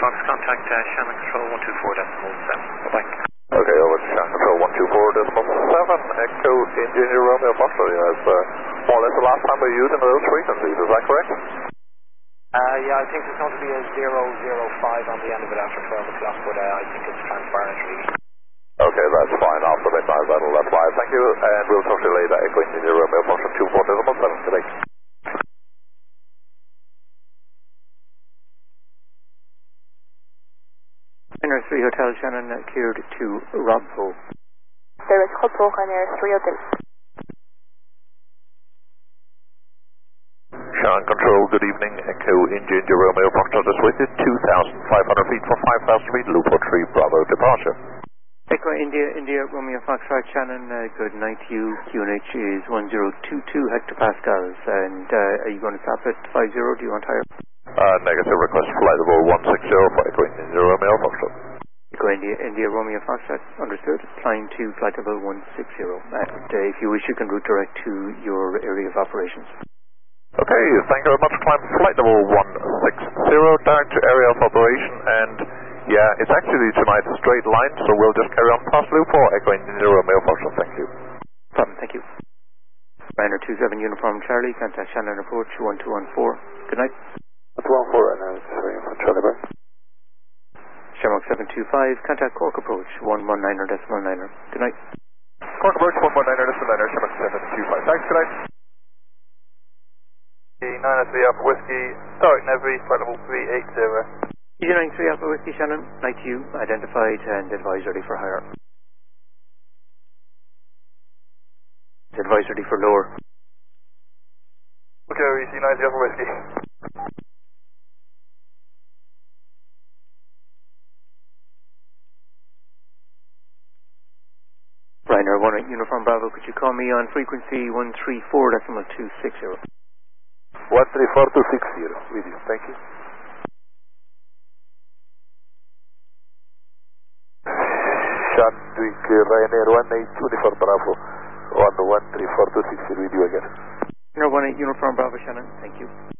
Fox, contact Shannon Control 124.7. Bye-bye. Okay, over to Shannon Control 124.7. Echo India Romeo Foxtrot. That's more or less the last time we're using those frequencies, is that correct? Yeah, I think there's going to be a 005 on the end of it after 12 o'clock, but I think it's transparent really. Okay, that's fine. After midnight, that'll apply. Thank you, and we'll talk to you later. Echo India Romeo Foxtrot 24.7 today. Ryanair 3 Hotel Shannon cleared to Robbo. Service Hotel Ryanair 3 Hotel. Shannon Control, good evening. Echo India Romeo Foxtrot is with you. 2,500 feet for 5,000 feet. Lupo 3 Bravo departure. Echo India Romeo Foxtrot Shannon, good night to you. QNH is 1022 hectopascals, and are you going to stop at 50? Do you want higher? Negative, request flight level 160 for Echo India Romeo Foxtrot. Echo India Romeo Foxtrot, understood. Flying to flight level 160. And if you wish, you can route direct to your area of operations. Okay, thank you very much. Climb flight level 160 direct to area of operation, and yeah, it's actually tonight a straight line, so we'll just carry on past loop for Echo India Romeo Foxtrot. Thank you. Problem, thank you. Ryanair 27 Uniform Charlie, contact Shannon approach 1214. Good night. 114 and for Charlie Bird. Shamrock 725, contact Cork approach 119.9. Good night. Cork approach 119.9, Shamrock 725. Thanks, good night. 903 Alpha Whiskey, Tarek Nevri, flight level 380. EG93 Alpha Whiskey Shannon, night to you, identified and advised ready for higher. Advised ready for lower. Okay, EG90 Alpha Whiskey. Ryanair 18 Uniform Bravo, could you call me on frequency 134.260? 134.260, with you, thank you. Shandwick Ryanair 18 Uniform Bravo on the 134.260 with you again. Ryanair 18 Uniform Bravo Shannon, thank you.